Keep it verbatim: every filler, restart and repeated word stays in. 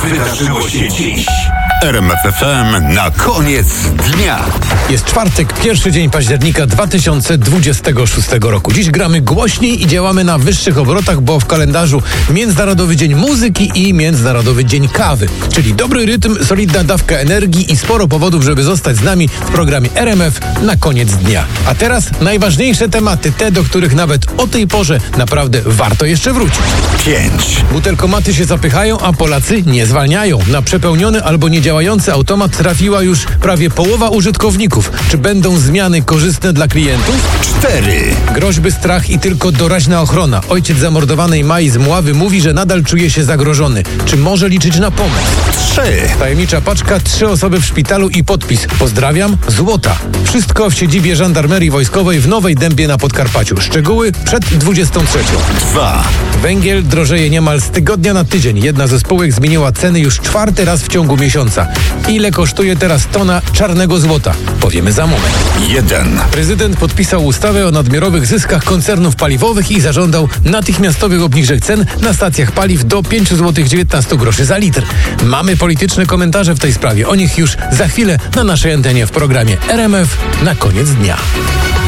wydarzyło się dziś? R M F F M na koniec dnia. Jest czwartek, pierwszy dzień października dwa tysiące dwudziestego szóstego roku. Dziś gramy głośniej i działamy na wyższych obrotach, bo w kalendarzu Międzynarodowy Dzień Muzyki i Międzynarodowy Dzień Kawy. Czyli dobry rytm, solidna dawka energii i sporo powodów, żeby zostać z nami w programie R M F na koniec dnia. A teraz najważniejsze tematy, te, do których nawet o tej porze naprawdę warto jeszcze wrócić. Pięć. Butelkomaty się zapychają, a Polacy nie zwalniają. Na przepełniony albo niedziałający automat trafiła już prawie połowa użytkowników. Czy będą zmiany korzystne dla klientów? Cztery. Groźby, strach i tylko doraźna ochrona. Ojciec zamordowanej Mai z Mławy mówi, że nadal czuje się zagrożony. Czy może liczyć na pomoc? Trzy. Tajemnicza paczka, trzy osoby w szpitalu i podpis. Pozdrawiam, Złota. Wszystko w siedzibie Żandarmerii Wojskowej w Nowej Dębie na Podkarpaciu. Szczegóły przed dwudziestą trzecią. Dwa. Węgiel drożeje niemal z tygodnia na tydzień. Jedna ze spółek zmieniła ceny już czwarty raz w ciągu miesiąca. Ile kosztuje teraz tona czarnego złota? Powiemy za moment. Jeden. Prezydent podpisał ustawę o nadmiarowych zyskach koncernów paliwowych i zażądał natychmiastowych obniżek cen na stacjach paliw do pięć złotych dziewiętnaście groszy za litr. Mamy polityczne komentarze w tej sprawie. O nich już za chwilę na naszej antenie w programie R M F na koniec dnia.